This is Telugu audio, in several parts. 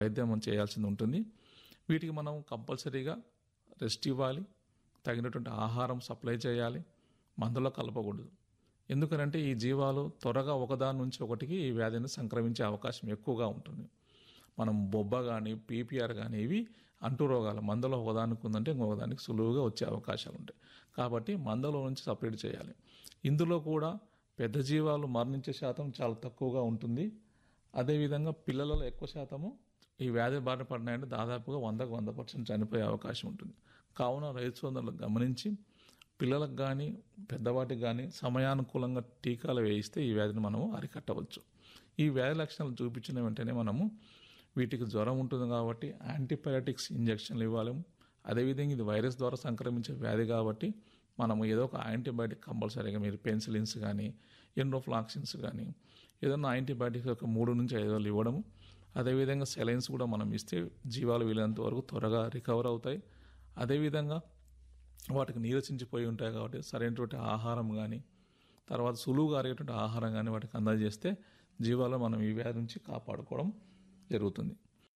వైద్యం మనం చేయాల్సింది ఉంటుంది. వీటికి మనం కంపల్సరీగా రెస్ట్ ఇవ్వాలి, తగినటువంటి ఆహారం సప్లై చేయాలి, మందులో కలపకూడదు. ఎందుకనంటే ఈ జీవాలు త్వరగా ఒకదాని నుంచి ఒకటికి ఈ వ్యాధిని సంక్రమించే అవకాశం ఎక్కువగా ఉంటుంది. మనం బొబ్బ కానీ పీపీఆర్ కానీ ఇవి అంటు రోగాలు, మందలో ఒకదానికి ఉందంటే ఇంకొకదానికి సులువుగా వచ్చే అవకాశాలు ఉంటాయి. కాబట్టి మందలో నుంచి సపరేట్ చేయాలి. ఇందులో కూడా పెద్ద జీవాలు మరణించే శాతం చాలా తక్కువగా ఉంటుంది. అదేవిధంగా పిల్లలలో ఎక్కువ శాతము ఈ వ్యాధి బారిన పడినాయంటే దాదాపుగా 100% చనిపోయే అవకాశం ఉంటుంది. కావున రైతు సోదరులు గమనించి పిల్లలకు కానీ పెద్దవాటికి కానీ సమయానుకూలంగా టీకాలు వేయిస్తే ఈ వ్యాధిని మనము అరికట్టవచ్చు. ఈ వ్యాధి లక్షణాలు చూపించిన వెంటనే మనము వీటికి జ్వరం ఉంటుంది కాబట్టి యాంటీబయాటిక్స్ ఇంజెక్షన్లు ఇవ్వాలి. అదేవిధంగా ఇది వైరస్ ద్వారా సంక్రమించే వ్యాధి కాబట్టి మనము ఏదో ఒక యాంటీబయాటిక్ కంపల్సరీగా మీరు పెన్సిలిన్స్ కానీ ఎండ్రోఫ్లాక్సిన్స్ కానీ ఏదైనా యాంటీబయాటిక్స్ ఒక 3 నుంచి 5 రోజులు ఇవ్వడము. అదేవిధంగా సెలైన్స్ కూడా మనం ఇస్తే జీవాలు వీలైనంత వరకు త్వరగా రికవర్ అవుతాయి. అదేవిధంగా వాటికి నీరసించిపోయి ఉంటాయి కాబట్టి సరైనటువంటి ఆహారం కానీ తర్వాత సులువుగా అరిగేటువంటి ఆహారం కానీ వాటికి అందజేస్తే జీవాలు మనం ఈ వ్యాధి నుంచి కాపాడుకోవడం జరుగుతుంది.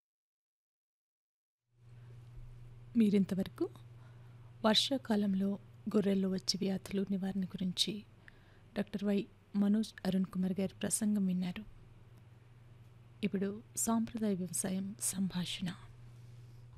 మీరింతవరకు వర్షాకాలంలో గొర్రెల్లో వచ్చే వ్యాధులు నివారణ గురించి డాక్టర్ వై మనోజ్ అరుణ్ కుమార్ గారి ప్రసంగం విన్నారు. ఇప్పుడు సాంప్రదాయ వ్యవసాయం సంభాషణ.